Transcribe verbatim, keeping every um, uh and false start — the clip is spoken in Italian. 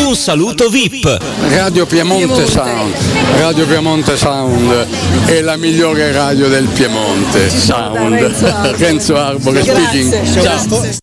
un saluto V I P. Radio Piemonte Sound, Radio Piemonte Sound è la migliore radio del Piemonte Sound. Renzo Arbore speaking. Ciao.